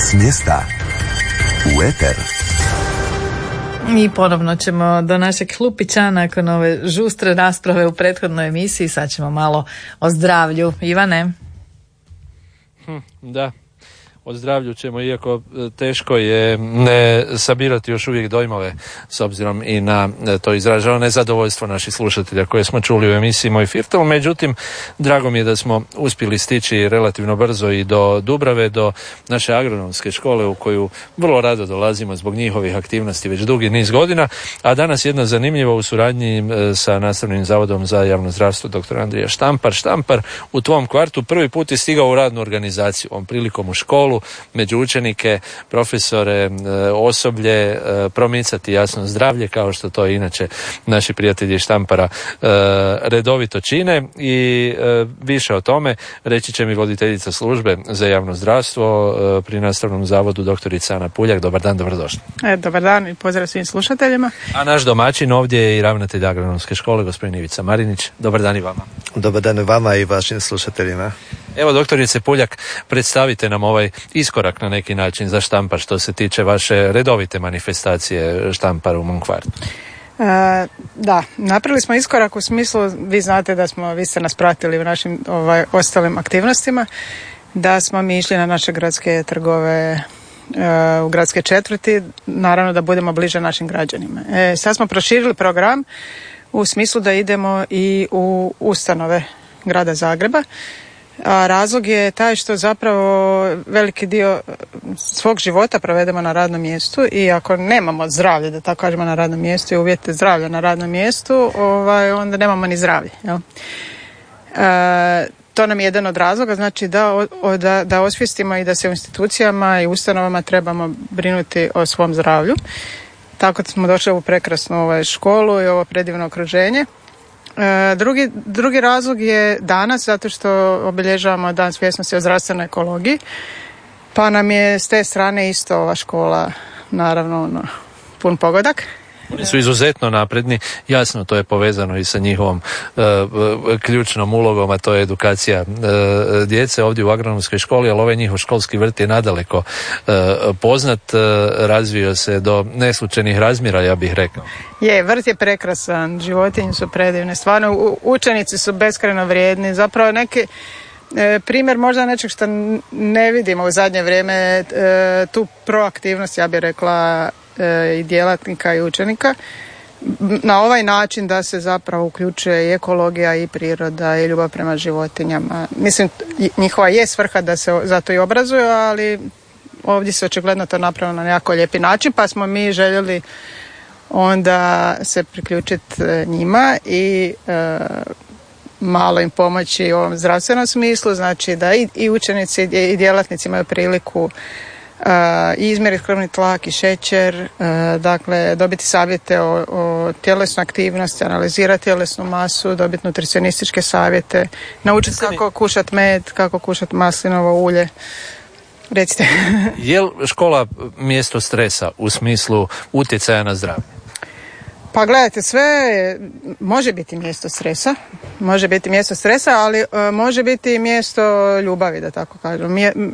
S mjesta u eter. I ponovno ćemo do našeg klupića nakon ove žustre rasprave u prethodnoj emisiji. Sad ćemo malo o zdravlju. Ivane? Da. O zdravlju ćemo, iako teško je ne sabirati još uvijek dojmove s obzirom i na to izraženo nezadovoljstvo naših slušatelja koje smo čuli u emisiji Moj Firtel. Međutim, drago mi je da smo uspjeli stići relativno brzo i do Dubrave, do naše agronomske škole u koju vrlo rado dolazimo zbog njihovih aktivnosti već dugi niz godina. A danas jedna zanimljiva u suradnji sa Nastavnim zavodom za javno zdravstvo dr. Andrija Štampar. Štampar, u tvom kvartu prvi put je stigao u radnu organizaciju, ovom prilikom u školu, među učenike, profesore, osoblje, promicati jasno zdravlje, kao što to inače naši prijatelji Štampara redovito čine. I više o tome reći će mi voditeljica službe za javno zdravstvo pri Nastavnom zavodu doktorica Ana Puljak. Dobar dan, dobrodošli. Dobar dan i pozdrav svim slušateljima. A naš domaćin ovdje je i ravnatelj agronomske škole, gospodin Ivica Marinić. Dobar dan i vama. Dobar dan i vama i vašim slušateljima. Evo, doktorice Puljak, predstavite nam ovaj iskorak na neki način za Štampar što se tiče vaše redovite manifestacije Štampara u mom kvartu. Da, napravili smo iskorak u smislu, vi znate da vi ste nas pratili u našim ostalim aktivnostima, da smo mi išli na naše gradske trgove, u gradske četvrti, naravno da budemo bliže našim građanima. Sad smo proširili program u smislu da idemo i u ustanove grada Zagreba. A razlog je taj što zapravo veliki dio svog života provedemo na radnom mjestu i ako nemamo zdravlje, da tako kažemo, na radnom mjestu i uvjete zdravlja na radnom mjestu, onda nemamo ni zdravlje. Jel? To nam je jedan od razloga, znači da osvijestimo i da se u institucijama i ustanovama trebamo brinuti o svom zdravlju. Tako smo došli u prekrasnu školu i ovo predivno okruženje. Drugi razlog je danas, zato što obilježavamo Dan svjesnosti o zdravstvenoj ekologiji, pa nam je s te strane isto ova škola naravno pun pogodak. Oni su izuzetno napredni, jasno to je povezano i sa njihovom ključnom ulogom, a to je edukacija djece ovdje u agronomskoj školi, ali ovaj njihov školski vrt je nadaleko poznat, razvio se do neslučajnih razmjera, ja bih rekao. Vrt je prekrasan, životinje su predivne, stvarno učenici su beskrajno vrijedni, zapravo neki primjer možda nečeg što ne vidimo u zadnje vrijeme, tu proaktivnost, ja bih rekla, i djelatnika i učenika na ovaj način da se zapravo uključuje i ekologija i priroda i ljubav prema životinjama. Mislim, njihova je svrha da se zato i obrazuju, ali ovdje se očigledno to napravilo na jako lijepi način, pa smo mi željeli onda se priključiti njima i malo im pomoći u ovom zdravstvenom smislu, znači da i učenici i djelatnici imaju priliku i izmjeriti krvni tlak i šećer, dakle dobiti savjete o tjelesnoj aktivnosti, analizirati tjelesnu masu, dobiti nutricionističke savjete, naučiti kako kušati med, kako kušati maslinovo ulje. Recite. Je li škola mjesto stresa u smislu utjecaja na zdravlje? Pa gledajte, sve može biti mjesto stresa, ali može biti i mjesto ljubavi, da tako kažem.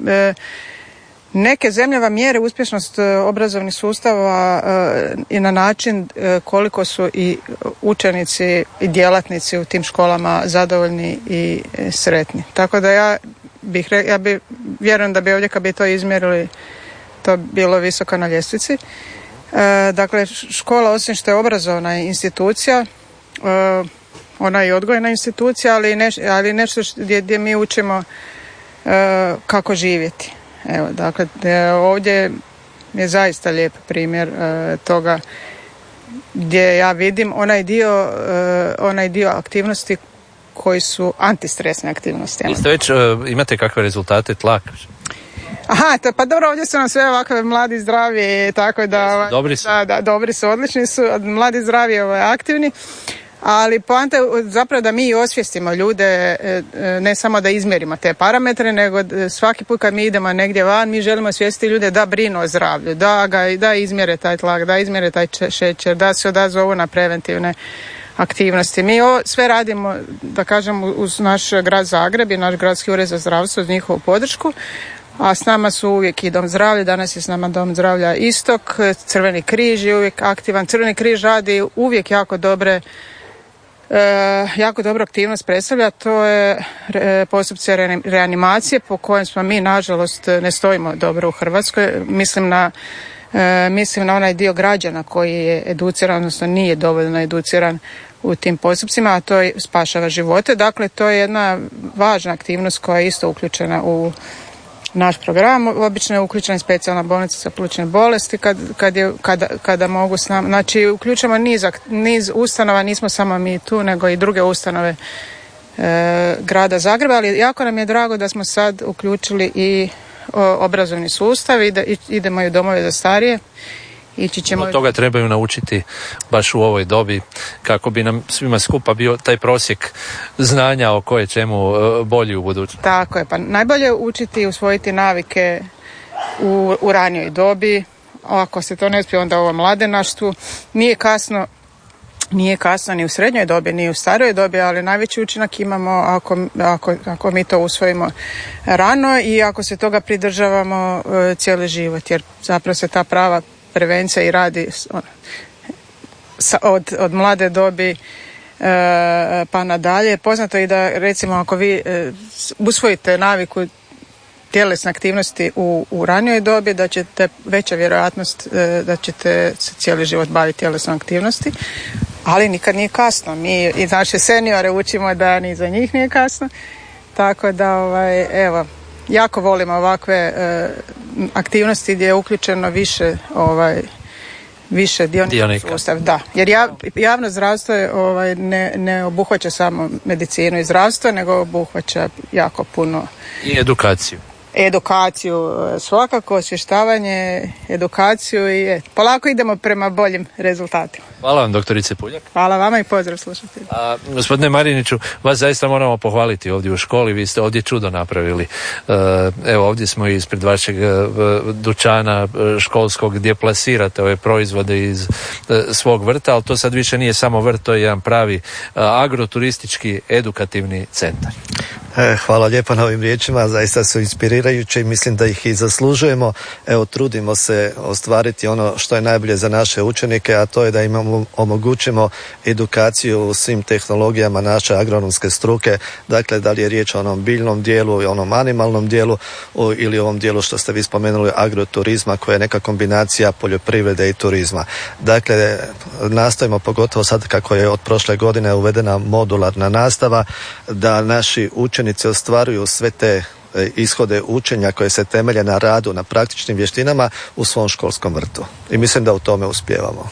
Neke zemlje vam mjere uspješnost obrazovnih sustava i na način koliko su i učenici i djelatnici u tim školama zadovoljni i sretni. Tako da vjerujem da bi ovdje kad bi to izmjerili to bilo visoko na ljestvici. Dakle, škola osim što je obrazovna institucija, ona je odgojna institucija, ali nešto gdje mi učimo kako živjeti. Evo, dakle, ovdje je zaista lijep primjer toga gdje ja vidim onaj dio aktivnosti koji su antistresne aktivnosti. Jeste već imate kakve rezultate tlak? Aha, pa dobro, ovdje su nam sve ovakve mladi zdravi, tako da... Dobri su. Da, dobri su, odlični su, mladi zdravi aktivni. Ali poanta je zapravo da mi osvijestimo ljude, ne samo da izmjerimo te parametre, nego svaki put kad mi idemo negdje van, mi želimo osvijestiti ljude da brinu o zdravlju, da izmjere taj tlak, da izmjere taj šećer, da se odazovu na preventivne aktivnosti. Mi ovo sve radimo, da kažem, uz naš grad Zagreb i naš gradski ured za zdravstvo, uz njihovu podršku, A s nama su uvijek i Dom zdravlja, danas je s nama Dom zdravlja Istok, Crveni križ je uvijek aktivan. Crveni križ radi uvijek jako dobru aktivnost predstavlja, to je postupci reanimacije po kojem smo mi nažalost ne stojimo dobro u Hrvatskoj. Mislim na onaj dio građana koji je educiran, odnosno nije dovoljno educiran u tim postupcima, a to spašava živote. Dakle, to je jedna važna aktivnost koja je isto uključena u naš program. Obično je uključena specijalna bolnica za plućne bolesti kada mogu s nama. Znači, uključujemo niz ustanova, nismo samo mi tu, nego i druge ustanove grada Zagreba, ali jako nam je drago da smo sad uključili i obrazovni sustav i da idemo i u domove za starije. Od toga trebaju naučiti baš u ovoj dobi kako bi nam svima skupa bio taj prosjek znanja o koje čemu bolji u budućnosti. Tako je, pa najbolje je učiti i usvojiti navike u ranijoj dobi. Ako se to ne uspije, onda u ovom mladenaštvu. Nije kasno ni u srednjoj dobi, ni u staroj dobi, ali najveći učinak imamo ako mi to usvojimo rano i ako se toga pridržavamo cijeli život, jer zapravo se ta prava prevencija i radi od mlade dobi pa nadalje. Poznato je i da, recimo, ako vi usvojite naviku tjelesne aktivnosti u ranijoj dobi, da ćete veća vjerojatnost da ćete se cijeli život baviti tjelesnom aktivnosti, ali nikad nije kasno. Mi i naše seniore učimo da ni za njih nije kasno, tako da evo, jako volimo ovakve aktivnosti gdje je uključeno više dionika sustav. Da, jer javno zdravstvo ne obuhvaća samo medicinu i zdravstvo, nego obuhvaća jako puno. I Edukaciju, svakako, osvještavanje, edukaciju i polako idemo prema boljim rezultatima. Hvala vam, doktorice Puljak. Hvala vama i pozdrav slušatelji. Gospodine Mariniću, vas zaista moramo pohvaliti ovdje u školi, vi ste ovdje čudo napravili. Evo, ovdje smo ispred vašeg dućana školskog gdje plasirate ove proizvode iz svog vrta, ali to sad više nije samo vrt, to je jedan pravi agroturistički edukativni centar. Hvala lijepo na ovim riječima, zaista su inspirirajuće i mislim da ih i zaslužujemo. Evo, trudimo se ostvariti ono što je najbolje za naše učenike, a to je da im omogućimo edukaciju u svim tehnologijama naše agronomske struke, dakle da li je riječ o onom biljnom dijelu i onom animalnom dijelu ili ovom dijelu što ste vi spomenuli agroturizma, koja je neka kombinacija poljoprivrede i turizma. Dakle, nastojimo, pogotovo sad kako je od prošle godine uvedena modularna nastava, da naši učenici ostvaruju sve te ishode učenja koje se temelje na radu, na praktičnim vještinama u svom školskom vrtu. I mislim da u tome uspijevamo.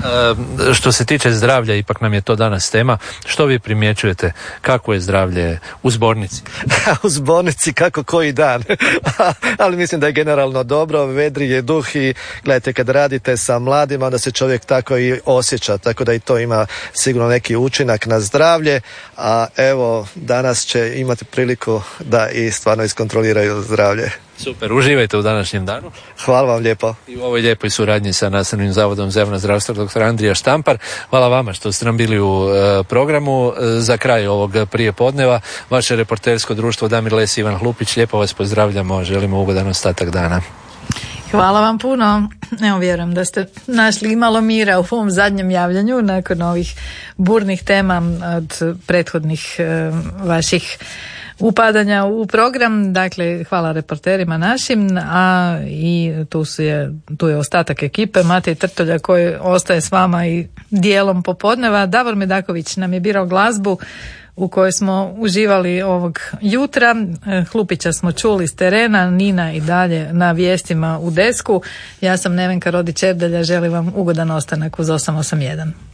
Što se tiče zdravlja, ipak nam je to danas tema. Što vi primjećujete? Kako je zdravlje u zbornici? U zbornici kako koji dan. Ali mislim da je generalno dobro, vedri je duh i gledajte, kad radite sa mladima, onda se čovjek tako i osjeća, tako da i to ima sigurno neki učinak na zdravlje, a evo, danas će imati priliku da i stvarno iskontroliraju zdravlje. Super, uživajte u današnjem danu. Hvala vam lijepo. I u ovoj lijepoj suradnji sa Nastavnim zavodom za javno zdravstvo dr. Andrija Štampar. Hvala vama što ste nam bili u programu. Za kraj ovog prijepodneva vaše reportersko društvo Damir Les i Ivan Hlupić. Lijepo vas pozdravljamo, želimo ugodan ostatak dana. Hvala vam puno. Evo, vjerujem da ste našli malo mira u ovom zadnjem javljanju nakon ovih burnih tema od prethodnih vaših upadanja u program. Dakle, hvala reporterima našim, a i tu je ostatak ekipe, Matej Trtolja koji ostaje s vama i dijelom popodneva. Davor Medaković nam je birao glazbu u kojoj smo uživali ovog jutra. Hlupića smo čuli s terena, Nina i dalje na vijestima u desku. Ja sam Nevenka Rodić Čerdelja, želim vam ugodan ostanak uz 881.